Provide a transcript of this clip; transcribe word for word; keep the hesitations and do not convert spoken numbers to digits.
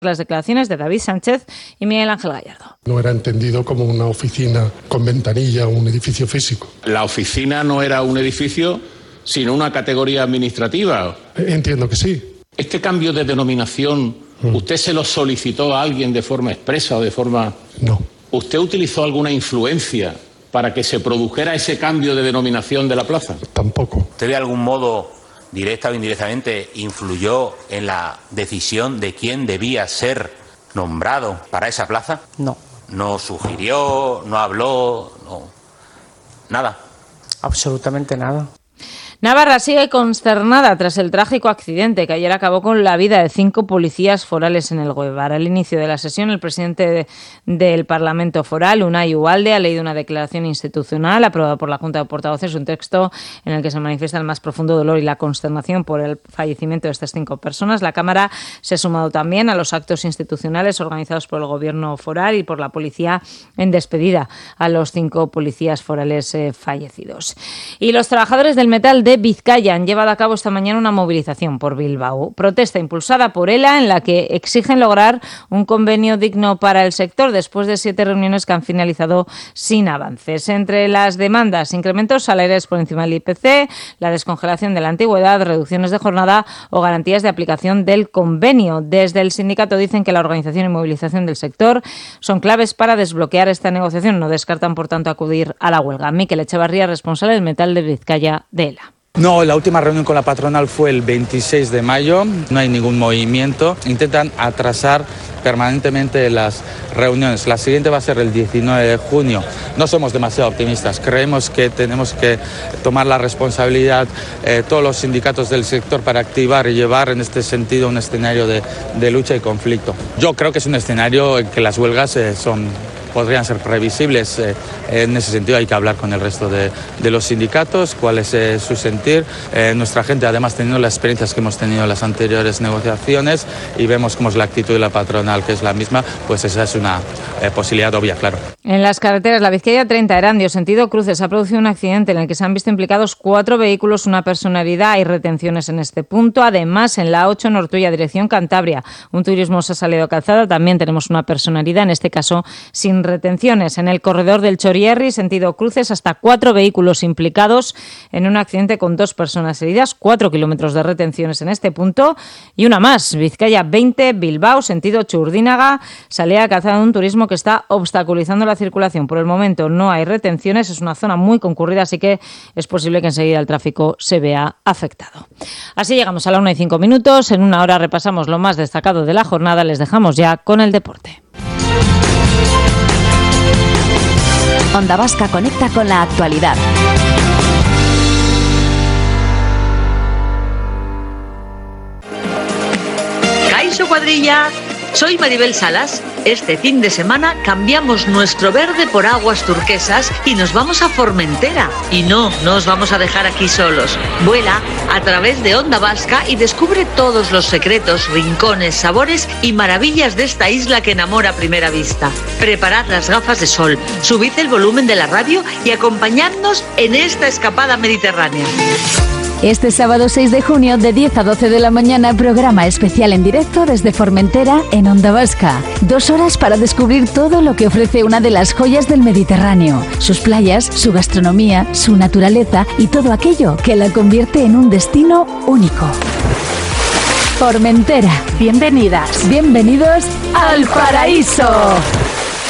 Las declaraciones de David Sánchez y Miguel Ángel Gallardo. No era entendido como una oficina con ventanilla o un edificio físico. La oficina no era un edificio, sino una categoría administrativa. Entiendo que sí. ¿Este cambio de denominación, mm. usted se lo solicitó a alguien de forma expresa o de forma...? No. ¿Usted utilizó alguna influencia para que se produjera ese cambio de denominación de la plaza? Tampoco. ¿Usted de algún modo, directa o indirectamente, influyó en la decisión de quién debía ser nombrado para esa plaza? No. ¿No sugirió, no habló, no... nada? Absolutamente nada. Navarra sigue consternada tras el trágico accidente que ayer acabó con la vida de cinco policías forales en el Guevar. Al inicio de la sesión, el presidente de, del Parlamento Foral, Unai Ugalde, ha leído una declaración institucional aprobada por la Junta de Portavoces, un texto en el que se manifiesta el más profundo dolor y la consternación por el fallecimiento de estas cinco personas. La Cámara se ha sumado también a los actos institucionales organizados por el Gobierno foral y por la policía en despedida a los cinco policías forales eh, fallecidos. Y los trabajadores del metal de de Vizcaya han llevado a cabo esta mañana una movilización por Bilbao. Protesta impulsada por ELA en la que exigen lograr un convenio digno para el sector después de siete reuniones que han finalizado sin avances. Entre las demandas, incrementos salariales por encima del I P C, la descongelación de la antigüedad, reducciones de jornada o garantías de aplicación del convenio. Desde el sindicato dicen que la organización y movilización del sector son claves para desbloquear esta negociación. No descartan, por tanto, acudir a la huelga. Miquel Echevarría, responsable del metal de Vizcaya de ELA. No, la última reunión con la patronal fue el veintiséis de mayo, no hay ningún movimiento, intentan atrasar permanentemente las reuniones. La siguiente va a ser el diecinueve de junio. No somos demasiado optimistas, creemos que tenemos que tomar la responsabilidad eh, todos los sindicatos del sector para activar y llevar en este sentido un escenario de, de lucha y conflicto. Yo creo que es un escenario en que las huelgas eh, son... podrían ser previsibles. Eh, en ese sentido hay que hablar con el resto de, de los sindicatos, cuál es eh, su sentir. Eh, nuestra gente, además, teniendo las experiencias que hemos tenido en las anteriores negociaciones y vemos cómo es la actitud de la patronal, que es la misma, pues esa es una eh, posibilidad obvia, claro. En las carreteras, la Vizcaya treinta, Erandio, sentido cruces, ha producido un accidente en el que se han visto implicados cuatro vehículos, una persona herida. Hay retenciones en este punto. Además, en la ocho, Nortuya, dirección Cantabria, un turismo se ha salido calzada. También tenemos una persona herida, en este caso sin retenciones. En el corredor del Chorierri, sentido cruces, hasta cuatro vehículos implicados en un accidente con dos personas heridas, cuatro kilómetros de retenciones en este punto y una más. Vizcaya veinte, Bilbao, sentido Churdínaga, salida calzada de un turismo que está obstaculizando la circulación. Por el momento no hay retenciones, es una zona muy concurrida, así que es posible que enseguida el tráfico se vea afectado. Así llegamos a la una y cinco minutos. En una hora repasamos lo más destacado de la jornada. Les dejamos ya con el deporte. Onda Vasca conecta con la actualidad. Kaixo cuadrilla, soy Maribel Salas. Este fin de semana cambiamos nuestro verde por aguas turquesas y nos vamos a Formentera. Y no, no os vamos a dejar aquí solos. Vuela a través de Onda Vasca y descubre todos los secretos, rincones, sabores y maravillas de esta isla que enamora a primera vista. Preparad las gafas de sol, subid el volumen de la radio y acompañadnos en esta escapada mediterránea. Este sábado seis de junio, de diez a doce de la mañana, programa especial en directo desde Formentera en Onda Vasca. Dos horas para descubrir todo lo que ofrece una de las joyas del Mediterráneo. Sus playas, su gastronomía, su naturaleza y todo aquello que la convierte en un destino único. Formentera. Bienvenidas. Bienvenidos al paraíso.